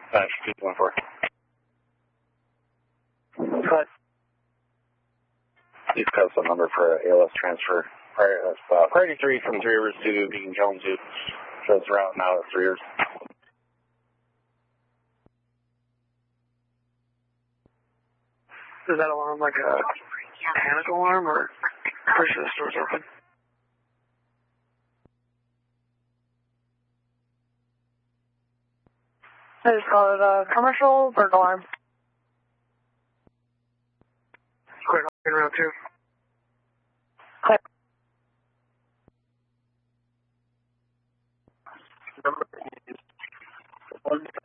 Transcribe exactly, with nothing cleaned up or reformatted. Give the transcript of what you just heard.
Dash two one four. Cut. Please cut some number for A L S transfer. Priority, uh, priority three from Three Rivers to Beacon Kalamazoo. Shows route now at Three Rivers. Is that alarm like a panic alarm or pretty sure the store's open? I just call it a commercial burglar alarm. Quick, in round two. Quick. Number is one